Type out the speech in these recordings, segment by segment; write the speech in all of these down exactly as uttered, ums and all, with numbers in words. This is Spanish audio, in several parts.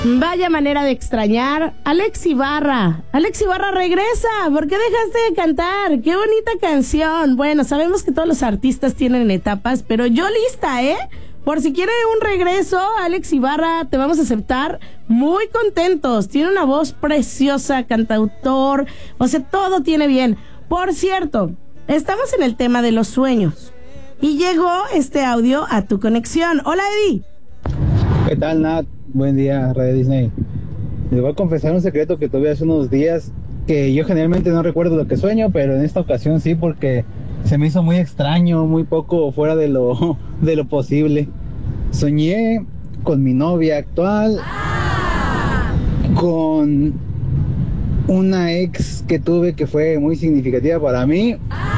Vaya manera de extrañar. Alex Ibarra. Alex Ibarra regresa. ¿Por qué dejaste de cantar? ¡Qué bonita canción! Bueno, sabemos que todos los artistas tienen etapas, pero yo lista, ¿eh? Por si quiere un regreso, Alex Ibarra, te vamos a aceptar muy contentos. Tiene una voz preciosa, cantautor, o sea, todo tiene bien. Por cierto, estamos en el tema de los sueños y llegó este audio a tu conexión. Hola, Eddie. ¿Qué tal, Nat? Buen día, Radio Disney. Les voy a confesar un secreto que tuve hace unos días, que yo generalmente no recuerdo lo que sueño, pero en esta ocasión sí, porque se me hizo muy extraño, muy poco fuera de lo, de lo posible. Soñé con mi novia actual, con una ex que tuve que fue muy significativa para mí,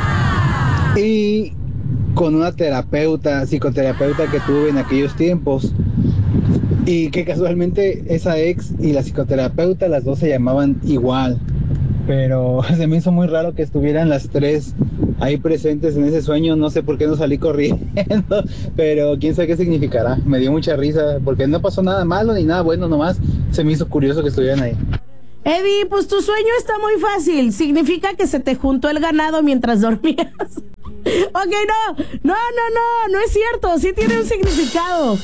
y con una terapeuta, psicoterapeuta que tuve en aquellos tiempos. Y que casualmente esa ex y la psicoterapeuta, las dos se llamaban igual. Pero se me hizo muy raro que estuvieran las tres ahí presentes en ese sueño. No sé por qué no salí corriendo, pero quién sabe qué significará. Me dio mucha risa porque no pasó nada malo ni nada bueno, nomás se me hizo curioso que estuvieran ahí. Eddie, pues tu sueño está muy fácil. Significa que se te juntó el ganado mientras dormías. Ok, no, no, no, no, no es cierto. Sí tiene un significado.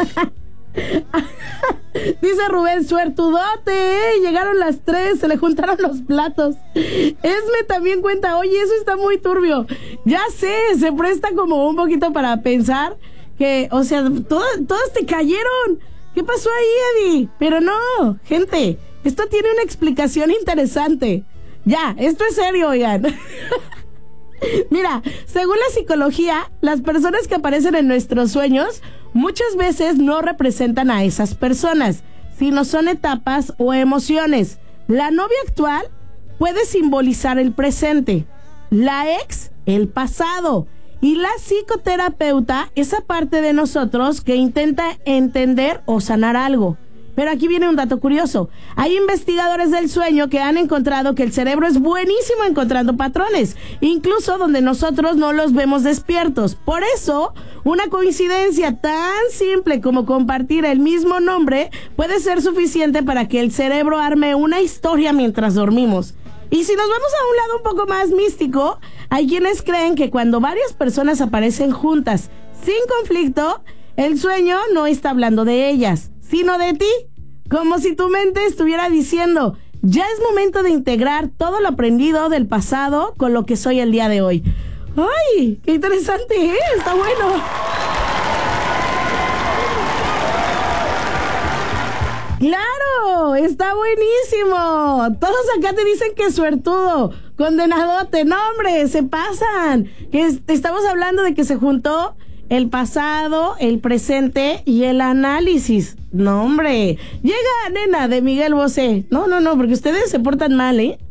Dice Rubén, suertudote, ¿eh? Llegaron las tres, se le juntaron los platos. Esme también cuenta, oye, eso está muy turbio. Ya sé, se presta como un poquito para pensar que, o sea, todas, todas te cayeron. ¿Qué pasó ahí, Eddie? Pero no, gente, esto tiene una explicación interesante. Ya, esto es serio, oigan. Mira, según la psicología, las personas que aparecen en nuestros sueños muchas veces no representan a esas personas, sino son etapas o emociones. La novia actual puede simbolizar el presente, la ex, el pasado, y la psicoterapeuta, esa parte de nosotros que intenta entender o sanar algo. Pero aquí viene un dato curioso. Hay investigadores del sueño que han encontrado que el cerebro es buenísimo encontrando patrones, incluso donde nosotros no los vemos despiertos. Por eso, una coincidencia tan simple como compartir el mismo nombre puede ser suficiente para que el cerebro arme una historia mientras dormimos. Y si nos vamos a un lado un poco más místico, hay quienes creen que cuando varias personas aparecen juntas sin conflicto, el sueño no está hablando de ellas, sino de ti, como si tu mente estuviera diciendo, ya es momento de integrar todo lo aprendido del pasado con lo que soy el día de hoy. ¡Ay! ¡Qué interesante! ¿eh? Está bueno. ¡Claro! ¡Está buenísimo! Todos acá te dicen que suertudo, condenadote. ¡No, hombre! ¡Se pasan! Que estamos hablando de que se juntó el pasado, el presente y el análisis. No, hombre. Llega Nena de Miguel Bosé. No, no, no, porque ustedes se portan mal, ¿eh?